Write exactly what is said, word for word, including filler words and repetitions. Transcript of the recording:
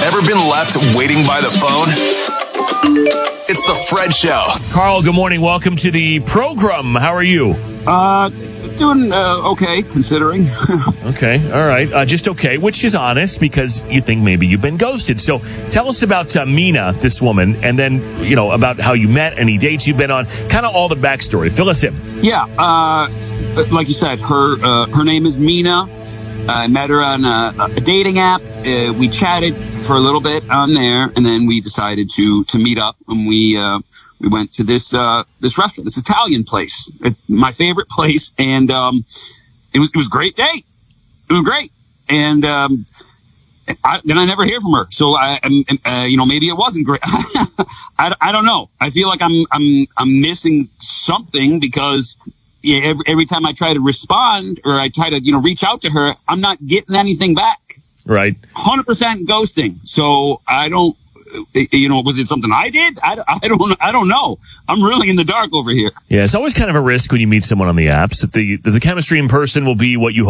Ever been left waiting by the phone? It's the Fred Show. Carl, good morning. Welcome to the program. How are you? Uh, doing uh, okay, considering. Okay, all right. Uh, just okay, which is honest because you think maybe you've been ghosted. So tell us about uh, Mina, this woman, and then, you know, about how you met, any dates you've been on, kind of all the backstory. Fill us in. Yeah, uh, like you said, her uh, her name is Mina. I met her on a, a dating app. Uh, we chatted for a little bit on there, and then we decided to to meet up, and we uh, we went to this uh, this restaurant, this Italian place, it's my favorite place, and um, it was it was a great date. It was great, and um, I, then I never hear from her. So I, uh, you know, maybe it wasn't great. I, I don't know. I feel like I'm I'm I'm missing something because. Yeah, every, every time I try to respond or I try to, you know, reach out to her, I'm not getting anything back. Right. one hundred percent ghosting. So I don't, you know, was it something I did? I, I don't, I don't know. I'm really in the dark over here. Yeah, it's always kind of a risk when you meet someone on the apps that the, that the chemistry in person will be what you